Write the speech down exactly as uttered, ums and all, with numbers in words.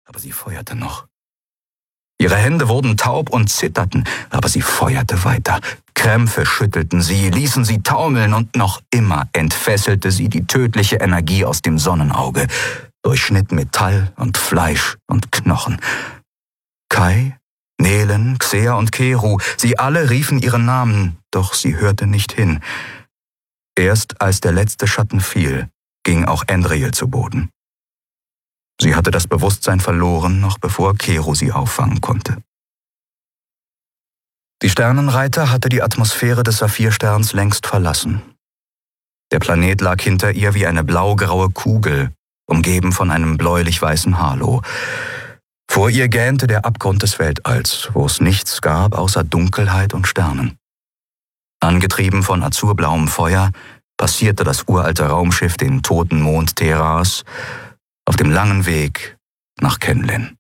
aber sie feuerte noch. Ihre Hände wurden taub und zitterten, aber sie feuerte weiter. Krämpfe schüttelten sie, ließen sie taumeln, und noch immer entfesselte sie die tödliche Energie aus dem Sonnenauge, durchschnitt Metall und Fleisch und Knochen. Kai, Nelen, Xea und Keru, sie alle riefen ihren Namen, doch sie hörte nicht hin. Erst als der letzte Schatten fiel, ging auch Andriel zu Boden. Sie hatte das Bewusstsein verloren, noch bevor Keru sie auffangen konnte. Die Sternenreiter hatte die Atmosphäre des Saphirsterns längst verlassen. Der Planet lag hinter ihr wie eine blaugraue Kugel, umgeben von einem bläulich-weißen Halo. Vor ihr gähnte der Abgrund des Weltalls, wo es nichts gab außer Dunkelheit und Sternen. Angetrieben von azurblauem Feuer passierte das uralte Raumschiff den toten Mond Teras auf dem langen Weg nach Kenlin.